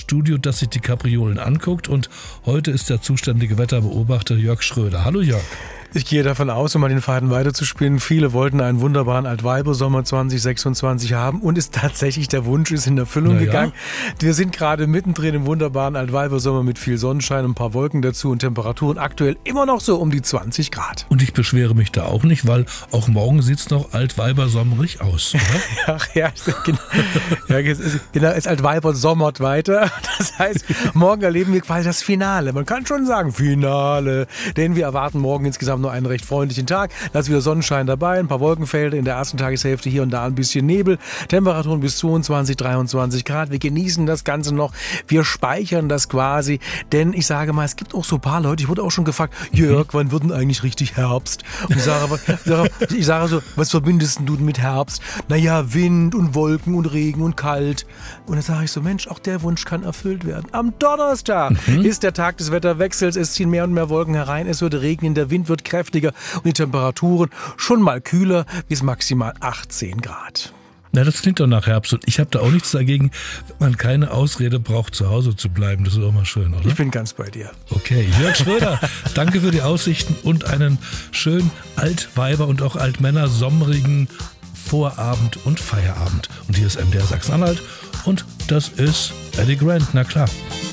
Studio, das sich die Kapriolen anguckt. Und heute ist der zuständige Wetterbeobachter Jörg Schröder. Hallo Jörg. Ich gehe davon aus, um mal den Faden weiterzuspinnen, viele wollten einen wunderbaren Altweibersommer 2026 haben und ist tatsächlich, der Wunsch ist in Erfüllung gegangen. Wir sind gerade mittendrin im wunderbaren Altweibersommer mit viel Sonnenschein und ein paar Wolken dazu und Temperaturen aktuell immer noch so um die 20 Grad. Und ich beschwere mich da auch nicht, weil auch morgen sieht es noch altweibersommerig aus, oder? Ach ja, genau, es Altweibersommert weiter. Das heißt, morgen erleben wir quasi das Finale. Man kann schon sagen Finale, denn wir erwarten morgen insgesamt nur einen recht freundlichen Tag. Da ist wieder Sonnenschein dabei, ein paar Wolkenfelder, in der ersten Tageshälfte hier und da ein bisschen Nebel, Temperaturen bis 22, 23 Grad. Wir genießen das Ganze noch, wir speichern das quasi, denn ich sage mal, es gibt auch so ein paar Leute, ich wurde auch schon gefragt, Jörg, wann wird denn eigentlich richtig Herbst? Und ich sage so, was verbindest du mit Herbst? Naja, Wind und Wolken und Regen und kalt. Und dann sage ich so, Mensch, auch der Wunsch kann erfüllt werden. Am Donnerstag ist der Tag des Wetterwechsels, es ziehen mehr und mehr Wolken herein, es wird regnen, der Wind wird kräftiger und die Temperaturen schon mal kühler bis maximal 18 Grad. Na, das klingt doch nach Herbst und ich habe da auch nichts dagegen, wenn man keine Ausrede braucht, zu Hause zu bleiben. Das ist auch mal schön, oder? Ich bin ganz bei dir. Okay, Jörg Schröder, danke für die Aussichten und einen schönen Altweiber- und auch Altmänner sommerigen Vorabend und Feierabend. Und hier ist MDR Sachsen-Anhalt und das ist Eddie Grant, na klar.